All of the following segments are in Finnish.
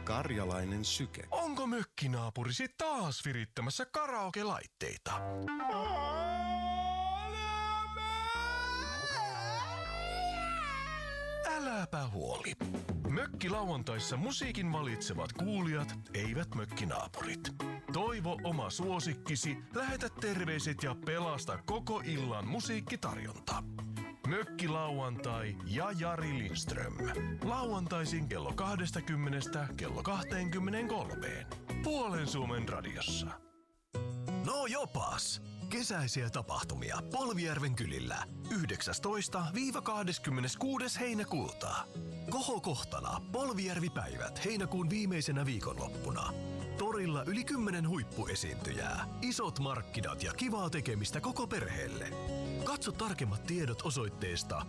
Karjalainen syke. Onko mökkinaapurisi taas virittämässä karaoke-laitteita? Äläpä huoli. Mökkilauantaissa musiikin valitsevat kuulijat, eivät mökkinaapurit. Toivo oma suosikkisi, lähetä terveiset ja pelasta koko illan musiikkitarjonta. Mökkilauantai ja Jari Lindström. Lauantaisin kello 20 kello 23. Puolen Suomen radiossa. No jopas! Kesäisiä tapahtumia Polvijärven kylillä 19-26. heinäkuuta. Kohokohtana Polvijärvi-päivät heinäkuun viimeisenä viikonloppuna. Torilla yli 10 huippuesiintyjää, isot markkinat ja kivaa tekemistä koko perheelle. Katso tarkemmat tiedot osoitteesta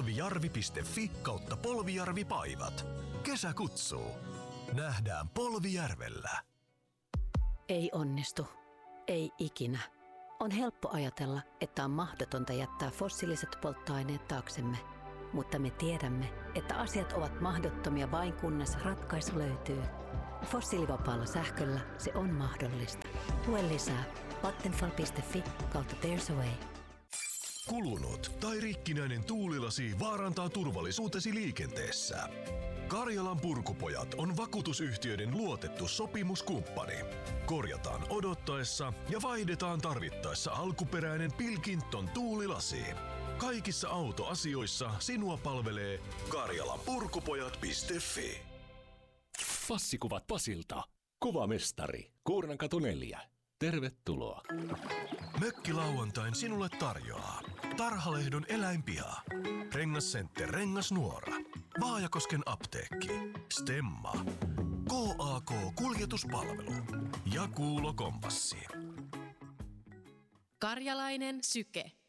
polvijarvi.fi/Polvijarvipaivat. Kesä kutsuu. Nähdään Polvijärvellä. Ei onnistu. Ei ikinä. On helppo ajatella, että on mahdotonta jättää fossiiliset polttoaineet taaksemme. Mutta me tiedämme, että asiat ovat mahdottomia vain kunnes ratkaisu löytyy. Fossiilivapaalla sähköllä se on mahdollista. Lue lisää vattenfall.fi/There's a way. Kulunut tai rikkinäinen tuulilasi vaarantaa turvallisuutesi liikenteessä. Karjalan Purkupojat on vakuutusyhtiöiden luotettu sopimuskumppani. Korjataan odottaessa ja vaihdetaan tarvittaessa alkuperäinen Pilkington tuulilasi. Kaikissa autoasioissa sinua palvelee karjalanpurkupojat.fi. Passikuvat Pasilta. Kuvamestari. Kuurnankatu 4. Tervetuloa. Mökkilauantain sinulle tarjoaa Tarhalehdon eläinpiha, Rengascenter Rengasnuora, Vaajakosken apteekki, Stemma, KAK Kuljetuspalvelu ja Kuulo Kompassi. Karjalainen syke.